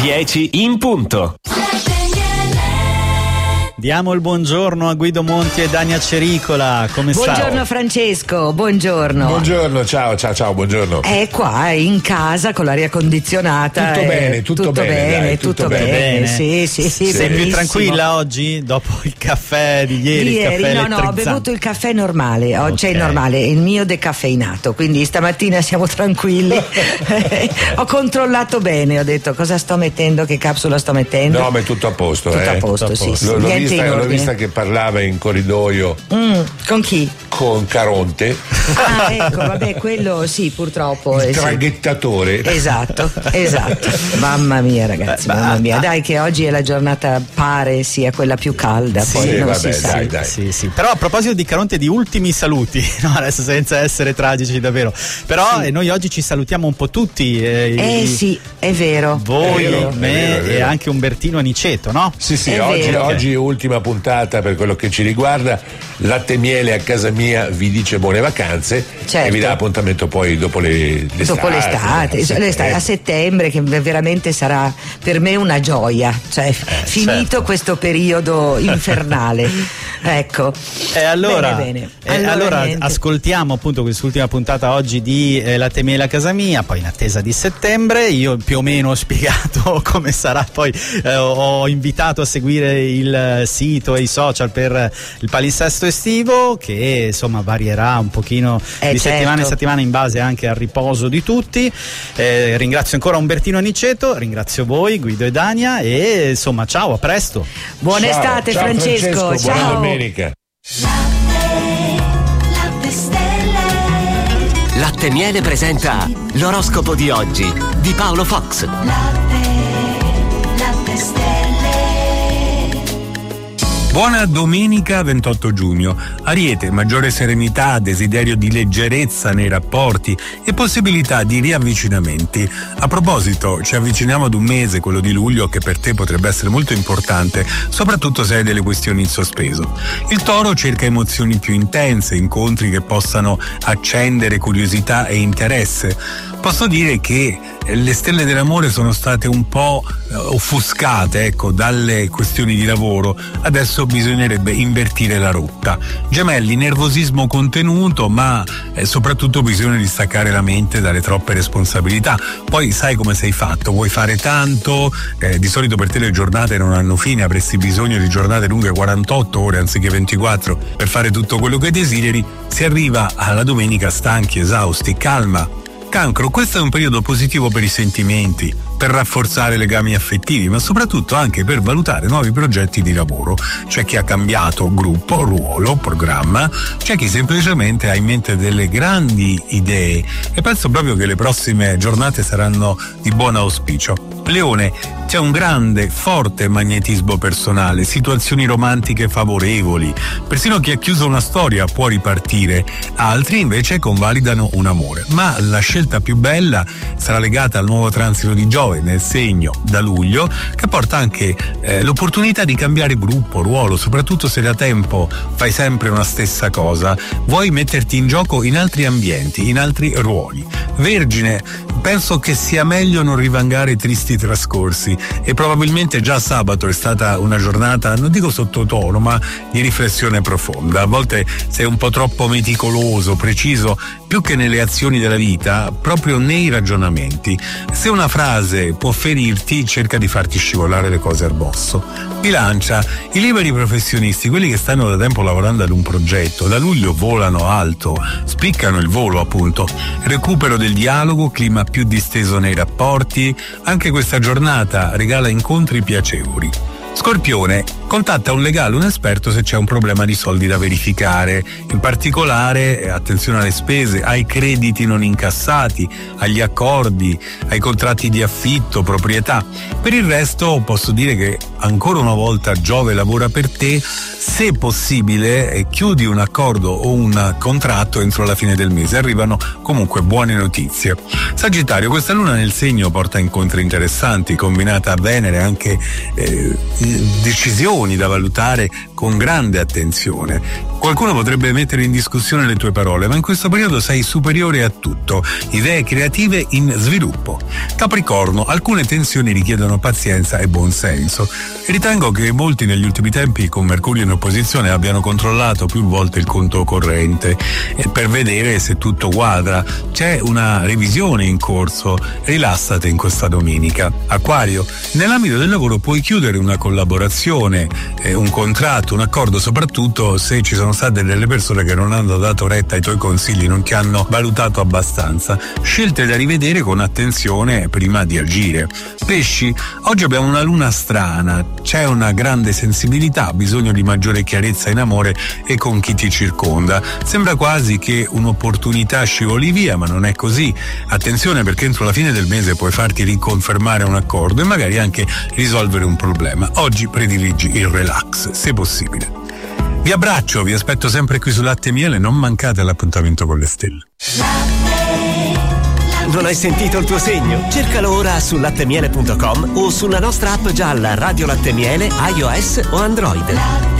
10 in punto. Diamo il buongiorno a Guido Monti e Dania Cericola. Come stai? Buongiorno Francesco, buongiorno. Buongiorno, ciao, buongiorno. Qua in casa con l'aria condizionata. Tutto bene. Sì. Sei più tranquilla oggi dopo il caffè di ieri? Il caffè no, ho bevuto il caffè normale, oggi è normale, il mio decaffeinato, quindi stamattina siamo tranquilli. Ho controllato bene, ho detto cosa sto mettendo, che capsula sto mettendo. No, ma è tutto a posto. Tutto a posto, sì. L'ho vista che parlava in corridoio. Con chi? Con Caronte. Ecco, vabbè, quello sì, purtroppo. Il traghettatore. Esatto. Mamma mia, ragazzi, mamma mia. Dai, che oggi è la giornata, pare sia quella più calda. Poi non si sa. Dai. Sì. Però a proposito di Caronte, di ultimi saluti, no, adesso senza essere tragici davvero. Però noi oggi ci salutiamo un po' tutti. Sì, è vero. Voi, me è vero. E anche Umbertino Aniceto, no? Sì, oggi ultima puntata per quello che ci riguarda. Latte Miele a casa mia vi dice buone vacanze, certo. E vi dà appuntamento poi dopo l'estate. Dopo l'estate, a settembre, che veramente sarà per me una gioia, cioè finito certo. Questo periodo infernale. Ecco. E allora, bene. Allora ascoltiamo appunto quest'ultima puntata oggi di Latte Miele a casa mia, poi in attesa di settembre. Io più o meno ho spiegato come sarà, poi ho invitato a seguire il sito e i social per il palinsesto estivo, che insomma varierà un pochino di settimana in settimana in base anche al riposo di tutti. Ringrazio ancora Umbertino Aniceto, ringrazio voi Guido e Dania, e insomma ciao, a presto. Buona estate Francesco, ciao. Buona domenica. Latte Miele presenta l'oroscopo di oggi di Paolo Fox. Buona domenica 28 giugno. Ariete, maggiore serenità, desiderio di leggerezza nei rapporti e possibilità di riavvicinamenti. A proposito, ci avviciniamo ad un mese, quello di luglio, che per te potrebbe essere molto importante, soprattutto se hai delle questioni in sospeso. Il Toro cerca emozioni più intense, incontri che possano accendere curiosità e interesse. Posso dire che le stelle dell'amore sono state un po' offuscate, dalle questioni di lavoro. Adesso bisognerebbe invertire la rotta. Gemelli, nervosismo contenuto, ma soprattutto bisogna distaccare la mente dalle troppe responsabilità. Poi sai come sei fatto, vuoi fare tanto, di solito per te le giornate non hanno fine, avresti bisogno di giornate lunghe 48 ore anziché 24 per fare tutto quello che desideri. Si arriva alla domenica stanchi, esausti, calma. Cancro, questo è un periodo positivo per i sentimenti, per rafforzare legami affettivi, ma soprattutto anche per valutare nuovi progetti di lavoro. C'è chi ha cambiato gruppo, ruolo, programma, c'è chi semplicemente ha in mente delle grandi idee, e penso proprio che le prossime giornate saranno di buon auspicio. Leone, c'è un grande, forte magnetismo personale, situazioni romantiche favorevoli, persino chi ha chiuso una storia può ripartire, altri invece convalidano un amore, ma la scelta più bella sarà legata al nuovo transito di Giove nel segno da luglio, che porta anche l'opportunità di cambiare gruppo, ruolo, soprattutto se da tempo fai sempre una stessa cosa, vuoi metterti in gioco in altri ambienti, in altri ruoli. Vergine, penso che sia meglio non rivangare tristi trascorsi, e probabilmente già sabato è stata una giornata, non dico sottotono, ma di riflessione profonda. A volte sei un po' troppo meticoloso, preciso, più che nelle azioni della vita, proprio nei ragionamenti. Se una frase può ferirti, cerca di farti scivolare le cose al bosso. Bilancia, i liberi professionisti, quelli che stanno da tempo lavorando ad un progetto, da luglio volano alto, spiccano il volo appunto. Recupero del dialogo, clima più disteso nei rapporti, anche questa giornata regala incontri piacevoli. Scorpione, contatta un legale, un esperto se c'è un problema di soldi da verificare, in particolare attenzione alle spese, ai crediti non incassati, agli accordi, ai contratti di affitto, proprietà. Per il resto posso dire che ancora una volta Giove lavora per te, se possibile chiudi un accordo o un contratto entro la fine del mese, arrivano comunque buone notizie. Sagittario, questa luna nel segno porta incontri interessanti, combinata a Venere anche decisioni da valutare con grande attenzione. Qualcuno potrebbe mettere in discussione le tue parole, ma in questo periodo sei superiore a tutto. Idee creative in sviluppo. Capricorno, alcune tensioni richiedono pazienza e buonsenso. Ritengo che molti negli ultimi tempi con Mercurio in opposizione abbiano controllato più volte il conto corrente per vedere se tutto quadra. C'è una revisione in corso, rilassate in questa domenica. Acquario, nell'ambito del lavoro puoi chiudere una collaborazione, un contratto, un accordo, soprattutto se ci sono state delle persone che non hanno dato retta ai tuoi consigli, non ti hanno valutato abbastanza. Scelte da rivedere con attenzione prima di agire. Pesci, oggi abbiamo una luna strana, c'è una grande sensibilità, bisogno di maggiore chiarezza in amore e con chi ti circonda. Sembra quasi che un'opportunità scivoli via, ma non è così. Attenzione, perché entro la fine del mese puoi farti riconfermare un accordo e magari anche risolvere un problema. Oggi prediligi il relax, se possibile. Vi abbraccio, vi aspetto sempre qui su Latte e Miele, non mancate all'appuntamento con le stelle. Non hai sentito il tuo segno? Cercalo ora su lattemiele.com o sulla nostra app gialla Radio Latte e Miele, iOS o Android.